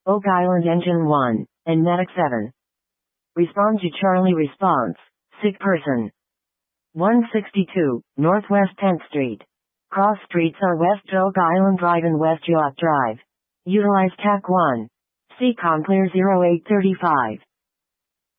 Oak Island Engine 1, and Medic 7. Respond to Charlie response. Sick person. 162, Northwest 10th Street. Cross streets are West Oak Island Drive and West Yacht Drive. Utilize TAC 1. CCOM clear 0835.